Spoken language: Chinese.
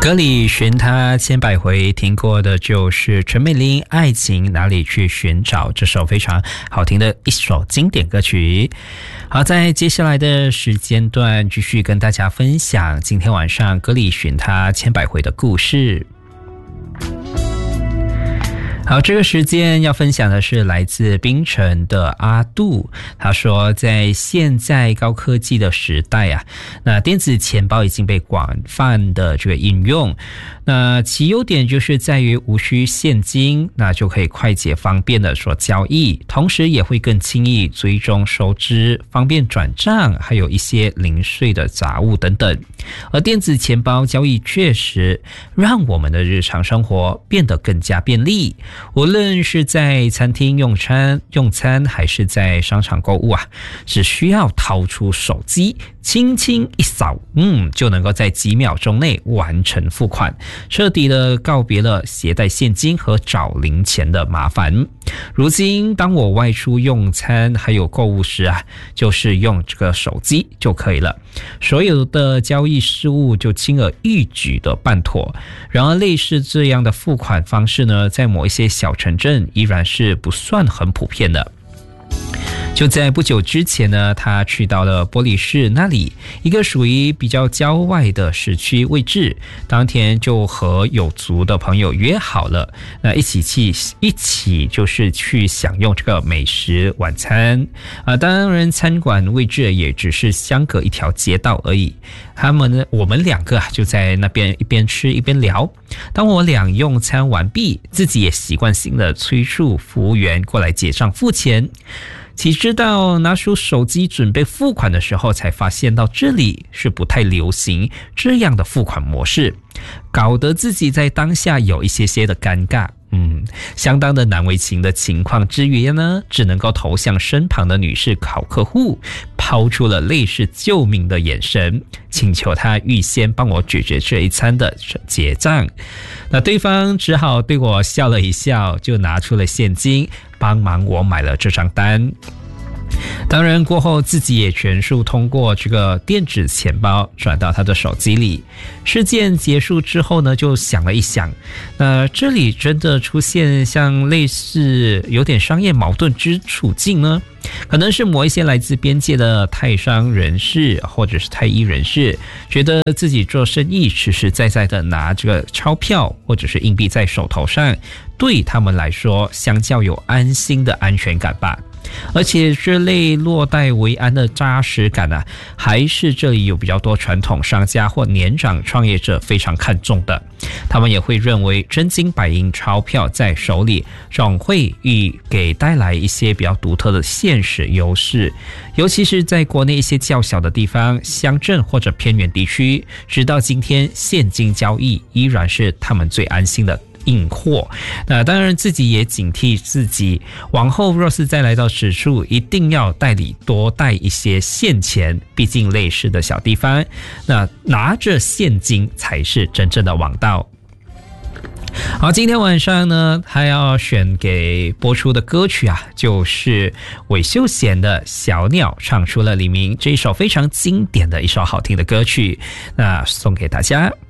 歌里寻他千百回，听过的就是陈美玲《爱情哪里去寻找》这首非常好听的一首经典歌曲。好，在接下来的时间段继续跟大家分享今天晚上歌里寻他千百回的故事。好，这个时间要分享的是来自槟城的阿杜。他说，在现在高科技的时代啊，那电子钱包已经被广泛的这个应用。那其优点就是在于无需现金，那就可以快捷方便的做交易，同时也会更轻易追踪收支，方便转账，还有一些零碎的杂物等等。而电子钱包交易确实让我们的日常生活变得更加便利。无论是在餐厅用餐还是在商场购物啊，只需要掏出手机轻轻一扫，就能够在几秒钟内完成付款，彻底的告别了携带现金和找零钱的麻烦。如今当我外出用餐还有购物时啊，就是用这个手机就可以了，所有的交易事务就轻而易举的办妥。然而类似这样的付款方式呢，在某一些小城镇依然是不算很普遍的。就在不久之前呢，他去到了玻璃市那里，一个属于比较郊外的市区位置。当天就和有族的朋友约好了，那一起就是去享用这个美食晚餐当然餐馆位置也只是相隔一条街道而已。我们两个就在那边一边吃一边聊。当我俩用餐完毕，自己也习惯性的催促服务员过来结账付钱。岂知道拿出手机准备付款的时候，才发现到这里是不太流行这样的付款模式，搞得自己在当下有一些的尴尬。相当的难为情的情况之余呢，只能够投向身旁的女士好客户，抛出了类似救命的眼神，请求她预先帮我解决这一餐的结账。那对方只好对我笑了一笑，就拿出了现金帮忙我买了这张单。当然过后自己也全数通过这个电子钱包转到他的手机里。事件结束之后呢，就想了一想，这里真的出现像类似有点商业矛盾之处境呢？可能是某一些来自边界的泰商人士或者是泰裔人士，觉得自己做生意实实在在的拿这个钞票或者是硬币在手头上，对他们来说相较有安心的安全感吧。而且这类落袋为安的扎实感啊，还是这里有比较多传统商家或年长创业者非常看重的。他们也会认为真金白银钞票在手里总会给带来一些比较独特的现实优势，尤其是在国内一些较小的地方、乡镇或者偏远地区，直到今天现金交易依然是他们最安心的应货。那当然自己也警惕自己，往后若是再来到此处，一定要多带一些现钱，毕竟类似的小地方，那拿着现金才是真正的王道。好，今天晚上呢，还要选给播出的歌曲啊，就是韦秀贤的《小鸟》唱出了黎明，这一首非常经典的一首好听的歌曲，那送给大家。